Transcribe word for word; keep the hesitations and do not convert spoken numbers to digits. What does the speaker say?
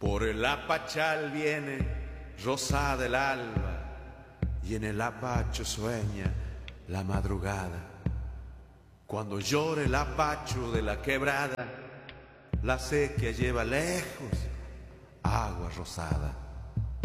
Por el apachal viene rosada el alba y en el apacho sueña la madrugada. Cuando llora el apacho de la quebrada, la sequía lleva lejos agua rosada.